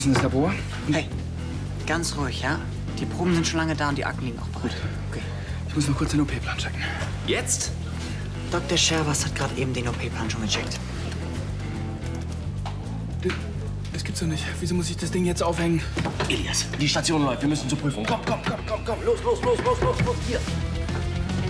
ins Labor. Hey, ganz ruhig, ja? Die Proben sind schon lange da und die Akten liegen auch bereit. Okay. Ich muss noch kurz den OP-Plan checken. Jetzt? Dr. Scherwas hat gerade eben den OP-Plan schon gecheckt. Das gibt's doch nicht. Wieso muss ich das Ding jetzt aufhängen? Elias, die Station läuft. Wir müssen zur Prüfung. Komm, komm, komm, komm, komm. Los, los, los, los, los, los. Hier.